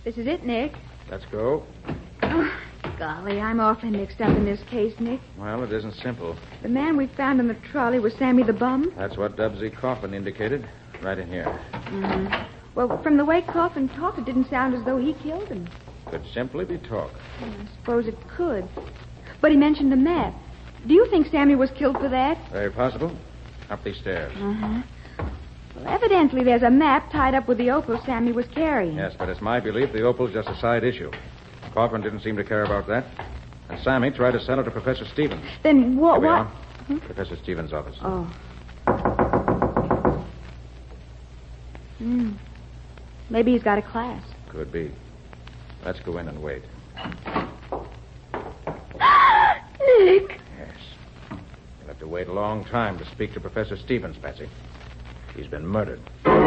This is it, Nick. Let's go. Oh, golly, I'm awfully mixed up in this case, Nick. Well, it isn't simple. The man we found in the trolley was Sammy the Bum? That's what Dubsy Coffin indicated. Right in here. Mm-hmm. Well, from the way Coffin talked, it didn't sound as though he killed him. Could simply be talk. I suppose it could. But he mentioned the map. Do you think Sammy was killed for that? Very possible. Up these stairs. Uh-huh. Well, evidently there's a map tied up with the opal Sammy was carrying. Yes, but it's my belief the opal's just a side issue. Coffin didn't seem to care about that. And Sammy tried to sell it to Professor Stevens. Then what? Here we what? are. Professor Stevens' office. Oh. Maybe he's got a class. Could be. Let's go in and wait. Nick! Yes. You'll have to wait a long time to speak to Professor Stevens, Patsy. He's been murdered.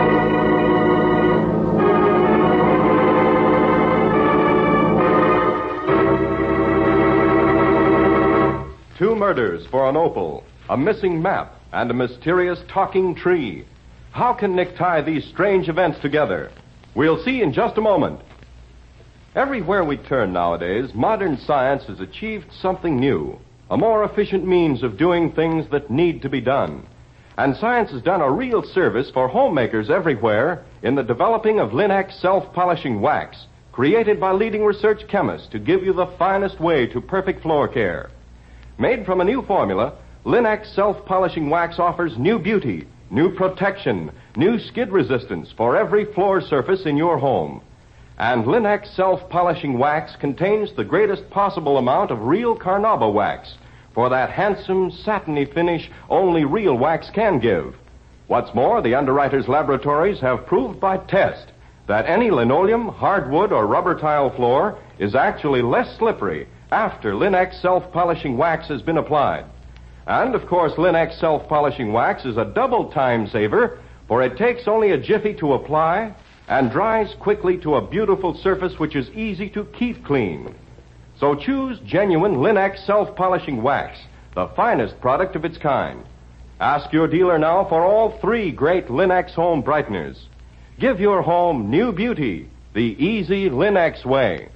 Two murders for an opal, a missing map, and a mysterious talking tree. How can Nick tie these strange events together? We'll see in just a moment. Everywhere we turn nowadays, modern science has achieved something new, a more efficient means of doing things that need to be done. And science has done a real service for homemakers everywhere in the developing of Linex self-polishing wax, created by leading research chemists to give you the finest way to perfect floor care. Made from a new formula, Linex self-polishing wax offers new beauty, new protection, new skid resistance for every floor surface in your home. And Linex self-polishing wax contains the greatest possible amount of real carnauba wax for that handsome, satiny finish only real wax can give. What's more, the underwriters' laboratories have proved by test that any linoleum, hardwood, or rubber tile floor is actually less slippery after Linex self-polishing wax has been applied. And, of course, Linex self-polishing wax is a double time saver, for it takes only a jiffy to apply and dries quickly to a beautiful surface which is easy to keep clean. So choose genuine Linex self-polishing wax, the finest product of its kind. Ask your dealer now for all three great Linex home brighteners. Give your home new beauty the easy Linex way.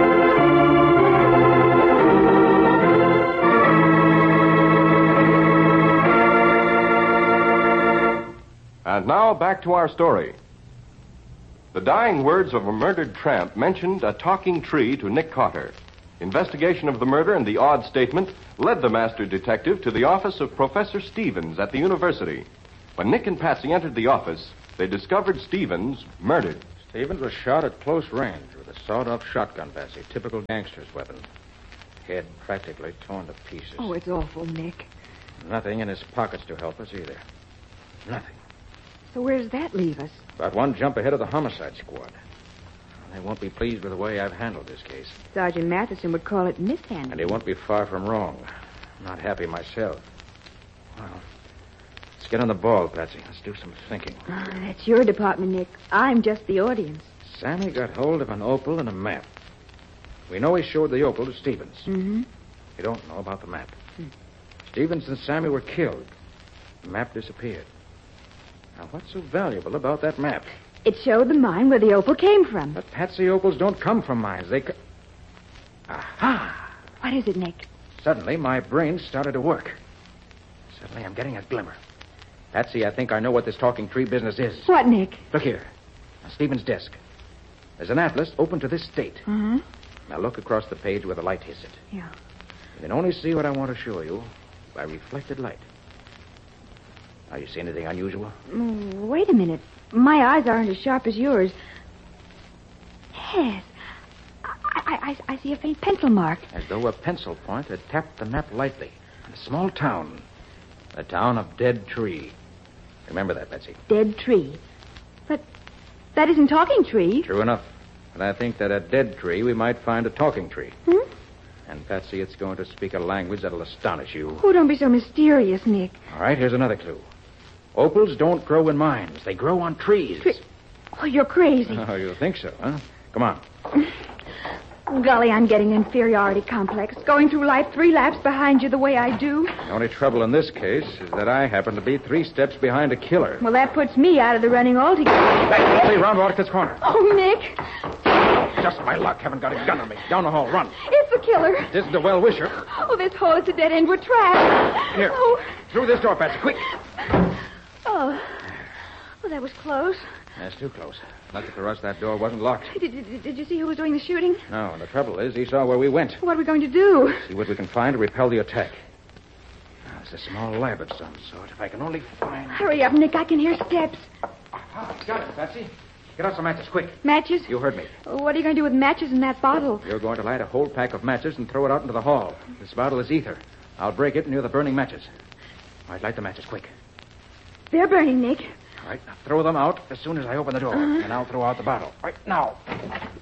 And now back to our story. The dying words of a murdered tramp mentioned a talking tree to Nick Carter. Investigation of the murder and the odd statement led the master detective to the office of Professor Stevens at the university. When Nick and Patsy entered the office, they discovered Stevens murdered. Stevens was shot at close range with a sawed-off shotgun, Patsy. Typical gangster's weapon. Head practically torn to pieces. Oh, it's awful, Nick. Nothing in his pockets to help us either. Nothing. So where does that leave us? About one jump ahead of the homicide squad. They won't be pleased with the way I've handled this case. Sergeant Matheson would call it mishandling. And he won't be far from wrong. I'm not happy myself. Well, let's get on the ball, Patsy. Let's do some thinking. Oh, that's your department, Nick. I'm just the audience. Sammy got hold of an opal and a map. We know he showed the opal to Stevens. Mm-hmm. We don't know about the map. Stevens and Sammy were killed. The map disappeared. Now, what's so valuable about that map? It showed the mine where the opal came from. But Patsy, opals don't come from mines. They Aha! What is it, Nick? Suddenly, my brain started to work. Suddenly, I'm getting a glimmer. Patsy, I think I know what this talking tree business is. What, Nick? Look here. On Stevens' desk. There's an atlas open to this date. Uh-huh. Now look across the page where the light hits it. Yeah. You can only see what I want to show you by reflected light. Now, you see anything unusual? Wait a minute. My eyes aren't as sharp as yours. Yes. I see a faint pencil mark. As though a pencil point had tapped the map lightly. A small town. The town of Dead Tree. Remember that, Betsy. Dead Tree. But that isn't Talking Tree. True enough. But I think that at Dead Tree we might find a talking tree. And, Patsy, it's going to speak a language that'll astonish you. Oh, don't be so mysterious, Nick. All right, here's another clue. Opals don't grow in mines. They grow on trees. Oh, you're crazy. Oh, you think so, huh? Come on. Golly, I'm getting inferiority complex. Going through life 3 laps behind you the way I do. The only trouble in this case is that I happen to be 3 steps behind a killer. Well, that puts me out of the running altogether. Hey, see, round Watkins' corner. Oh, Nick. Just my luck. Haven't got a gun on me. Down the hall. Run. It's the killer. It isn't a well-wisher. Oh, this hole is a dead end. We're trapped. Here. Oh. Through this door, Patsy. Quick. Oh. Well, that was close. That's too close. Lucky for us, that door wasn't locked. Did you see who was doing the shooting? No, and the trouble is, he saw where we went. What are we going to do? See what we can find to repel the attack. Now, it's a small lab of some sort. If I can only find... Hurry up, Nick. I can hear steps. Got it, Patsy. Get out some matches, quick. Matches? You heard me. What are you going to do with matches in that bottle? You're going to light a whole pack of matches and throw it out into the hall. This bottle is ether. I'll break it near the burning matches. All right, light the matches, quick. They're burning, Nick. All right, now throw them out as soon as I open the door. And I'll throw out the bottle. Right now.